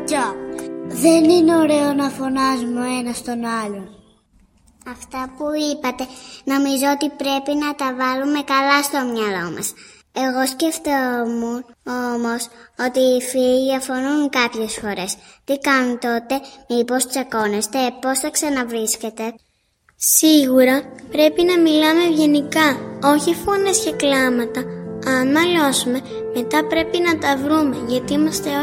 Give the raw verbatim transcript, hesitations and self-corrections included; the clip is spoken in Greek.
job. Δεν είναι ωραίο να φωνάζουμε ο ένας τον άλλον. Αυτά που είπατε, νομίζω ότι πρέπει να τα βάλουμε καλά στο μυαλό μας. Εγώ σκεφτόμουν όμως ότι οι φίλοι διαφωνούν κάποιες φορές. Τι κάνουν τότε, μήπως τσακώνεστε, πώς θα ξαναβρίσκετε? Σίγουρα πρέπει να μιλάμε ευγενικά, όχι φωνές και κλάματα. Αν μαλώσουμε, μετά πρέπει να τα βρούμε, γιατί είμαστε